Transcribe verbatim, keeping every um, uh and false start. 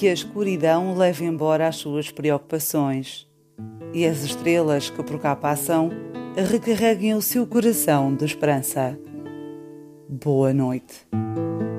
que a escuridão leve embora as suas preocupações e as estrelas que por cá passam recarreguem o seu coração de esperança. Boa noite.